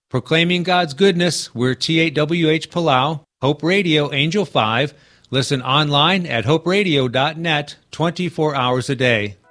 Proclaiming God's goodness, we're T8WH Palau, Hope Radio Angel 5. Listen online at hoperadio.net 24 hours a day.